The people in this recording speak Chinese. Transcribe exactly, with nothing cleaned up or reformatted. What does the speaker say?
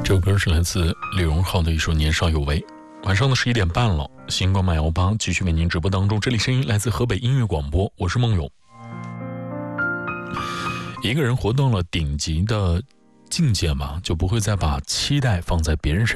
这首歌是来自李荣浩的一首《年少有为》。晚上的十一点半了，星光慢摇吧继续为您直播当中，这里声音来自河北音乐广播，我是孟勇。一个人活到了顶级的境界嘛，就不会再把期待放在别人身上。